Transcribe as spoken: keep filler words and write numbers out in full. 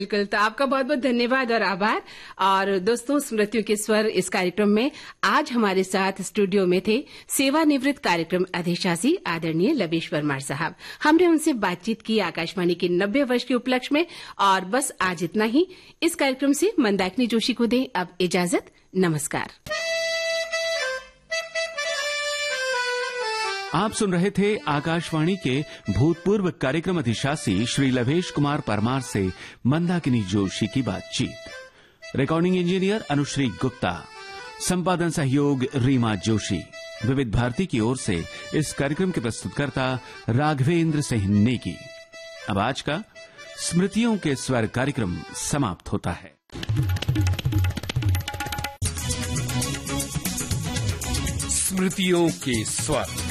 बिल्कुल, तो आपका बहुत बहुत धन्यवाद और आभार। और दोस्तों, स्मृतियों के स्वर इस कार्यक्रम में आज हमारे साथ स्टूडियो में थे सेवानिवृत्त कार्यक्रम अधिशासी आदरणीय लवेश परमार साहब। हमने उनसे बातचीत की आकाशवाणी के नब्बे वर्ष के उपलक्ष्य में। और बस आज इतना ही। इस कार्यक्रम से मंदाकिनी जोशी को दें अब इजाजत। नमस्कार। आप सुन रहे थे आकाशवाणी के भूतपूर्व कार्यक्रम अधिशासी श्री लवेश कुमार परमार से मंदाकिनी जोशी की बातचीत। रिकॉर्डिंग इंजीनियर अनुश्री गुप्ता, संपादन सहयोग रीमा जोशी। विविध भारती की ओर से इस कार्यक्रम के प्रस्तुतकर्ता राघवेंद्र सिंह नेगी। अब आज का स्मृतियों के स्वर कार्यक्रम समाप्त होता है। स्मृतियों के स्वर।